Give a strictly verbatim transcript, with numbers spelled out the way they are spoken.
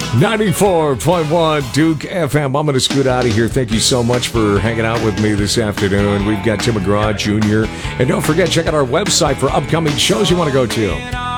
ninety-four point one Duke F M. I'm going to scoot out of here. Thank you so much for hanging out with me this afternoon. We've got Tim McGraw Junior And don't forget, check out our website for upcoming shows you want to go to.